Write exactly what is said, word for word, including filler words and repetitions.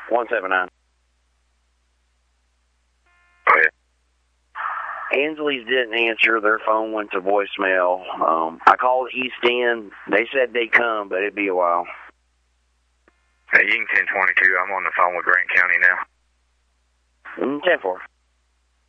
one seven nine. Go ahead. Ansley's didn't answer. Their phone went to voicemail. Um, I called East End. They said they'd come, but it'd be a while. Hey, you can ten twenty-two. I'm on the phone with Grant County now. ten four.